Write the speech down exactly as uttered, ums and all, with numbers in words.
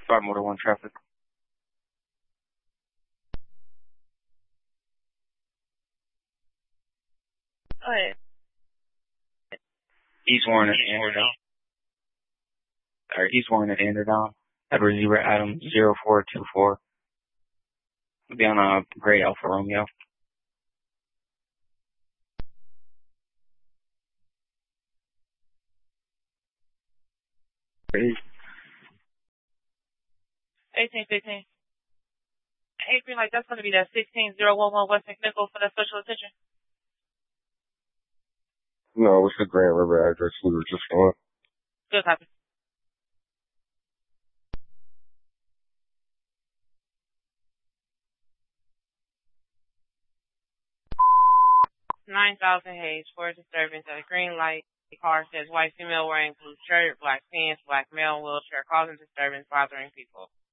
five Motor one traffic. Go ahead. East Warren at Anderdown. Or East Warren at Anderdown. Edward Zebra Adam zero four two four. We'll be on a Gray Alfa Romeo. eighteen fifteen. Hey, green light, that's going to be that sixteen zero one one West McNichol for that special attention. No, what's the Grand River address we were just on? Good copy. nine thousand Hayes for disturbance at a green light. The car says white female wearing blue shirt, black pants, black male wheelchair causing disturbance, bothering people.